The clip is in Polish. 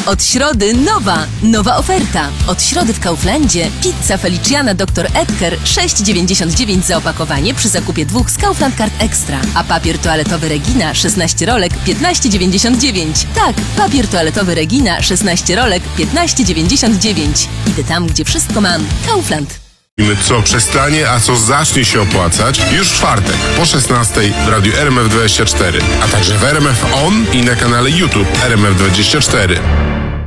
Od środy nowa oferta. Od środy w Kauflandzie pizza Feliciana Dr. Edgar 6,99 za opakowanie przy zakupie 2 z Kaufland Card Extra. A papier toaletowy Regina 16 rolek 15,99. Tak, papier toaletowy Regina 16 rolek 15,99. Idę tam, gdzie wszystko mam. Kaufland. Co przestanie, a co zacznie się opłacać już w czwartek po 16 w radiu RMF24, a także w RMF On i na kanale YouTube RMF24.